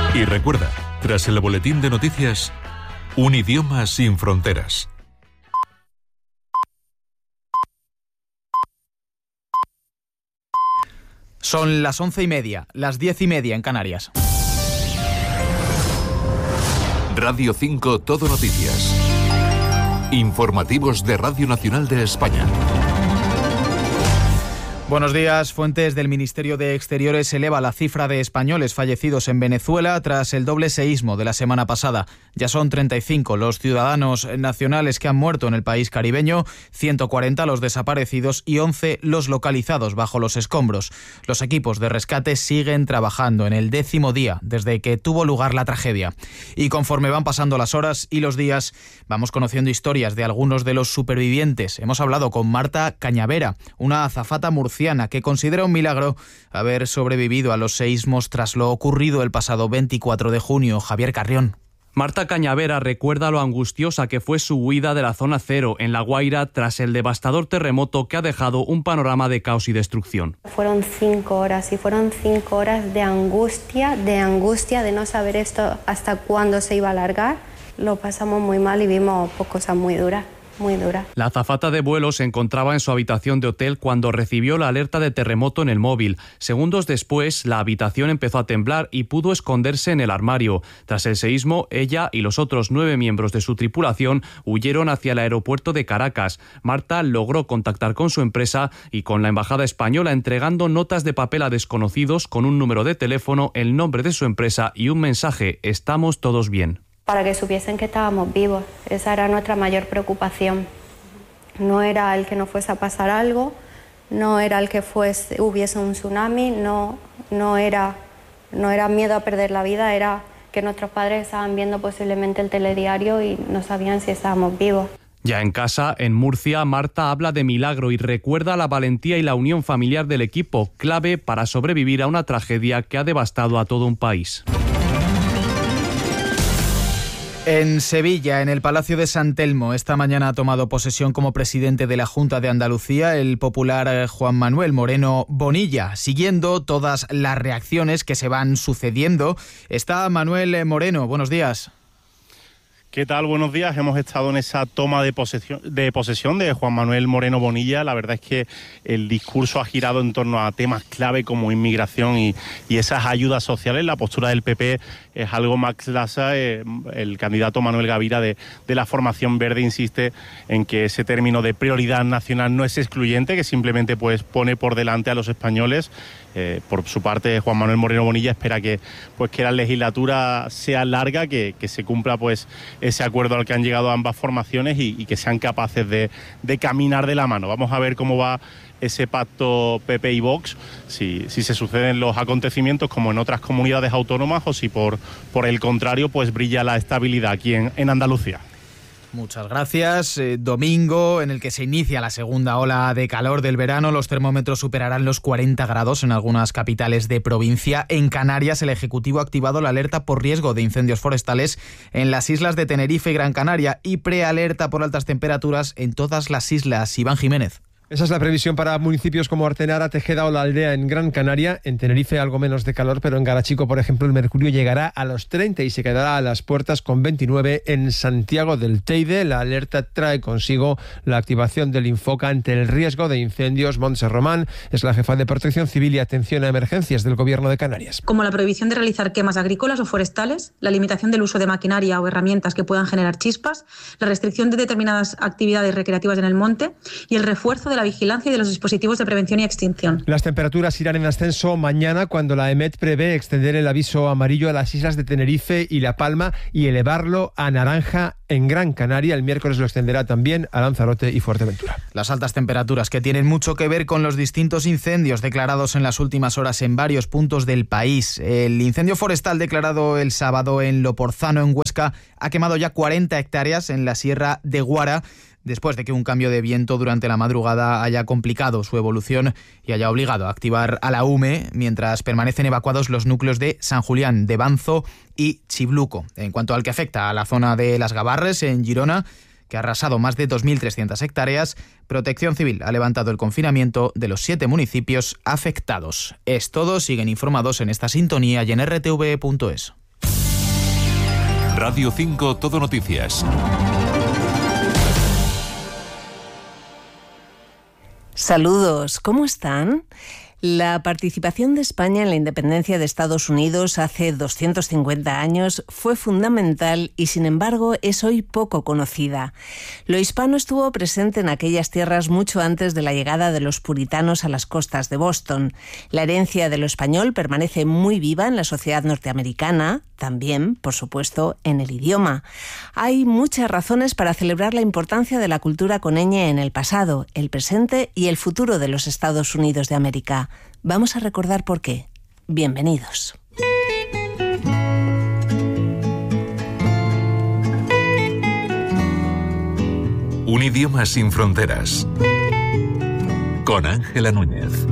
Y recuerda, tras el boletín de noticias, un idioma sin fronteras. Son las 11:30, las 10:30 en Canarias. Radio 5 Todo Noticias. Informativos de Radio Nacional de España. Buenos días. Fuentes del Ministerio de Exteriores eleva la cifra de españoles fallecidos en Venezuela tras el doble seísmo de la semana pasada. Ya son 35 los ciudadanos nacionales que han muerto en el país caribeño, 140 los desaparecidos y 11 los localizados bajo los escombros. Los equipos de rescate siguen trabajando en el 10º día desde que tuvo lugar la tragedia. Y conforme van pasando las horas y los días, vamos conociendo historias de algunos de los supervivientes. Hemos hablado con Marta Cañavera, una azafata murciana que considera un milagro haber sobrevivido a los seísmos tras lo ocurrido el pasado 24 de junio. Javier Carrión. Marta Cañavera recuerda lo angustiosa que fue su huida de la zona cero en La Guaira tras el devastador terremoto que ha dejado un panorama de caos y destrucción. Fueron 5 horas y fueron 5 horas de angustia de no saber esto hasta cuándo se iba a alargar. Lo pasamos muy mal y vimos cosas muy duras. Muy dura. La azafata de vuelo se encontraba en su habitación de hotel cuando recibió la alerta de terremoto en el móvil. Segundos después, la habitación empezó a temblar y pudo esconderse en el armario. Tras el seísmo, ella y los otros 9 miembros de su tripulación huyeron hacia el aeropuerto de Caracas. Marta logró contactar con su empresa y con la embajada española entregando notas de papel a desconocidos con un número de teléfono, el nombre de su empresa y un mensaje: estamos todos bien. Para que supiesen que estábamos vivos. Esa era nuestra mayor preocupación. No era el que nos fuese a pasar algo, no era el que hubiese un tsunami, no era miedo a perder la vida, era que nuestros padres estaban viendo posiblemente el telediario y no sabían si estábamos vivos. Ya en casa, en Murcia, Marta habla de milagro y recuerda la valentía y la unión familiar del equipo, clave para sobrevivir a una tragedia que ha devastado a todo un país. En Sevilla, en el Palacio de San Telmo, esta mañana ha tomado posesión como presidente de la Junta de Andalucía el popular Juan Manuel Moreno Bonilla. Siguiendo todas las reacciones que se van sucediendo, está Manuel Moreno. Buenos días. ¿Qué tal? Buenos días. Hemos estado en esa toma de posesión de Juan Manuel Moreno Bonilla. La verdad es que el discurso ha girado en torno a temas clave como inmigración y esas ayudas sociales. La postura del PP es algo más laxa. El candidato Manuel Gavira de la formación verde insiste en que ese término de prioridad nacional no es excluyente, que simplemente pues pone por delante a los españoles. Por su parte, Juan Manuel Moreno Bonilla espera que la legislatura sea larga, que se cumpla pues ese acuerdo al que han llegado ambas formaciones y que sean capaces de caminar de la mano. Vamos a ver cómo va ese pacto PP y Vox, si se suceden los acontecimientos como en otras comunidades autónomas o si por el contrario pues brilla la estabilidad aquí en Andalucía. Muchas gracias. Domingo, en el que se inicia la segunda ola de calor del verano. Los termómetros superarán los 40 grados en algunas capitales de provincia. En Canarias, el Ejecutivo ha activado la alerta por riesgo de incendios forestales en las islas de Tenerife y Gran Canaria y prealerta por altas temperaturas en todas las islas. Iván Jiménez. Esa es la previsión para municipios como Artenara, Tejeda o La Aldea en Gran Canaria. En Tenerife algo menos de calor, pero en Garachico, por ejemplo, el mercurio llegará a los 30 y se quedará a las puertas con 29 en Santiago del Teide. La alerta trae consigo la activación del Infoca ante el riesgo de incendios. Montse Román es la jefa de Protección Civil y Atención a Emergencias del Gobierno de Canarias. Como la prohibición de realizar quemas agrícolas o forestales, la limitación del uso de maquinaria o herramientas que puedan generar chispas, la restricción de determinadas actividades recreativas en el monte y el refuerzo de la vigilancia y de los dispositivos de prevención y extinción. Las temperaturas irán en ascenso mañana cuando la EMET prevé extender el aviso amarillo a las islas de Tenerife y La Palma y elevarlo a naranja en Gran Canaria. El miércoles lo extenderá también a Lanzarote y Fuerteventura. Las altas temperaturas que tienen mucho que ver con los distintos incendios declarados en las últimas horas en varios puntos del país. El incendio forestal declarado el sábado en Loporzano, en Huesca, ha quemado ya 40 hectáreas en la Sierra de Guara, después de que un cambio de viento durante la madrugada haya complicado su evolución y haya obligado a activar a la UME, mientras permanecen evacuados los núcleos de San Julián de Banzo y Chibluco. En cuanto al que afecta a la zona de Las Gavarres, en Girona, que ha arrasado más de 2.300 hectáreas, Protección Civil ha levantado el confinamiento de los 7 municipios afectados. Es todo, siguen informados en esta sintonía y en rtv.es. Radio 5 Todo Noticias. Saludos, ¿cómo están? La participación de España en la independencia de Estados Unidos hace 250 años fue fundamental y, sin embargo, es hoy poco conocida. Lo hispano estuvo presente en aquellas tierras mucho antes de la llegada de los puritanos a las costas de Boston. La herencia de lo español permanece muy viva en la sociedad norteamericana, también, por supuesto, en el idioma. Hay muchas razones para celebrar la importancia de la cultura coneña en el pasado, el presente y el futuro de los Estados Unidos de América. Vamos a recordar por qué. Bienvenidos. Un idioma sin fronteras. Con Ángela Núñez.